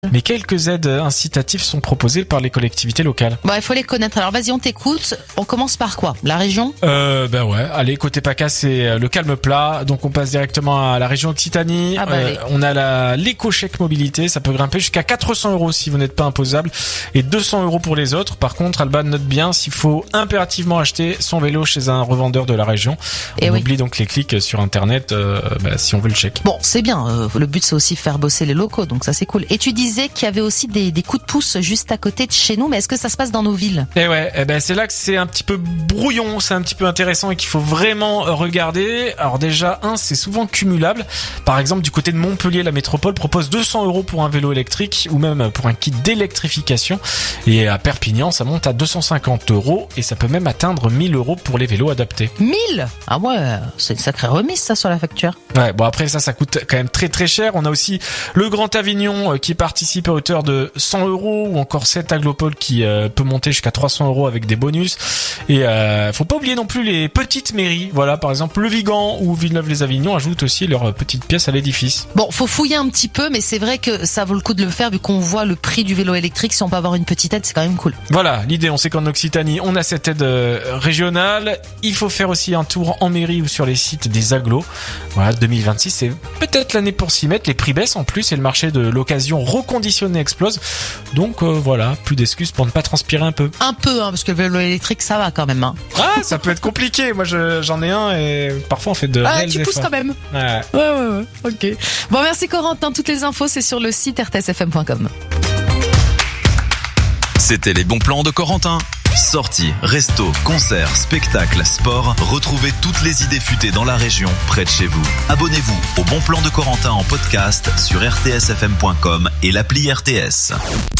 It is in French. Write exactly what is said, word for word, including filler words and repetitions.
Mais quelques aides incitatives sont proposées par les collectivités locales. Bon, il faut les connaître. Alors vas-y, on t'écoute. On commence par quoi? La région? Euh, ben ouais. Allez, côté PACA, c'est le calme plat. Donc on passe directement à la région Occitanie. Ah bah, euh, on a la l'éco-chèque mobilité. Ça peut grimper jusqu'à quatre cents euros si vous n'êtes pas imposable et deux cents euros pour les autres. Par contre, Alban note bien s'il faut impérativement acheter son vélo chez un revendeur de la région. Et on oui. oublie donc les clics sur internet euh, bah, si on veut le chèque. Bon, c'est bien. Euh, le but, c'est aussi faire bosser les locaux. Donc ça, c'est cool. Et tu disais qu'il y avait aussi des, des coups de pouce juste à côté de chez nous. Mais est-ce que ça se passe dans nos villes? Et ouais, eh ben c'est là que c'est un petit peu brouillon, c'est un petit peu intéressant et qu'il faut vraiment regarder. Alors déjà, un, c'est souvent cumulable. Par exemple, du côté de Montpellier, la métropole propose deux cents euros pour un vélo électrique ou même pour un kit d'électrification. Et à Perpignan, ça monte à deux cent cinquante euros et ça peut même atteindre mille euros pour les vélos adaptés. mille? Ah ouais, c'est une sacrée remise ça sur la facture. Ouais, bon après ça, ça coûte quand même très très cher. On a aussi le Grand Avignon euh, qui participe à hauteur de cent euros ou encore sept Aglopole qui euh, peut monter jusqu'à trois cents euros avec des bonus. Et euh, faut pas oublier non plus les petites mairies. Voilà, par exemple le Vigan ou Villeneuve-les-Avignon ajoutent aussi leurs petites pièces à l'édifice. Bon, faut fouiller un petit peu, mais c'est vrai que ça vaut le coup de le faire vu qu'on voit le prix du vélo électrique. Si on peut avoir une petite aide, c'est quand même cool. Voilà, l'idée, on sait qu'en Occitanie, on a cette aide euh, régionale. Il faut faire aussi un tour en mairie ou sur les sites des agglos. Voilà, deux mille vingt-six, c'est peut-être l'année pour s'y mettre. Les prix baissent en plus et le marché de l'occasion reconditionné explose. Donc euh, voilà, plus d'excuses pour ne pas transpirer un peu. Un peu, hein, parce que le vélo électrique, ça va quand même. Hein. Ah, ça peut être compliqué. Moi, je, j'en ai un et parfois on fait de Ah, réels tu efforts. pousses quand même. Ouais. Ouais, ouais, ouais. Ok. Bon, merci Corentin. Toutes les infos, c'est sur le site r t s f m point com. C'était les bons plans de Corentin. Sorties, restos, concerts, spectacles, sports, retrouvez toutes les idées futées dans la région, près de chez vous. Abonnez-vous au Bon Plan de Corentin en podcast sur r t s f m point com et l'appli R T S.